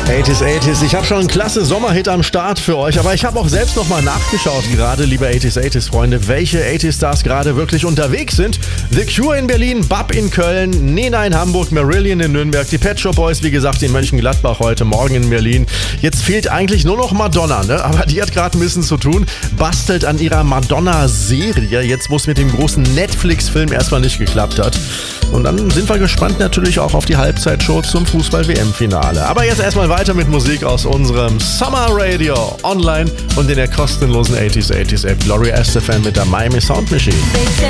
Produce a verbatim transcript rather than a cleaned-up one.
achtziger, achtziger. Ich habe schon einen klasse Sommerhit am Start für euch, aber ich habe auch selbst nochmal nachgeschaut, gerade, liebe achtziger, achtziger Freunde, welche achtziger Stars gerade wirklich unterwegs sind. The Cure in Berlin, Bab in Köln, Nena in Hamburg, Marillion in Nürnberg, die Pet Shop Boys, wie gesagt, in Mönchengladbach heute, morgen in Berlin. Jetzt fehlt eigentlich nur noch Madonna, ne? Aber die hat gerade ein bisschen zu tun, bastelt an ihrer Madonna-Serie, jetzt wo es mit dem großen Netflix-Film erstmal nicht geklappt hat. Und dann sind wir gespannt natürlich auch auf die Halbzeitshow zum Fußball-W M-Finale. Aber jetzt erstmal weiter mit Musik aus unserem Summer Radio online und in der kostenlosen achtziger, achtziger App. Gloria Estefan mit der Miami Sound Machine.